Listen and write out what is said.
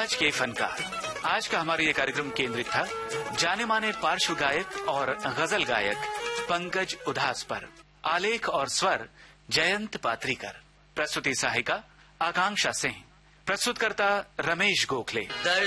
आज के फनकार। आज का हमारा ये कार्यक्रम केंद्रित था जाने माने पार्श्व गायक और गजल गायक पंकज उधास पर। आलेख और स्वर जयंत पात्रीकर। प्रस्तुति सहायिका आकांक्षा सिंह। प्रस्तुतकर्ता रमेश गोखले।